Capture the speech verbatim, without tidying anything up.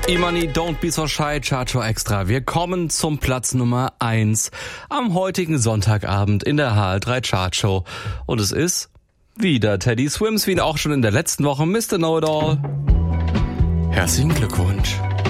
Imani, don't be so shy, Chacho Extra. Wir kommen zum Platz Nummer eins am heutigen Sonntagabend in der H L drei Chartshow. Und es ist wieder Teddy Swims, wie auch schon in der letzten Woche, Mister Know-It-All. Herzlichen Glückwunsch.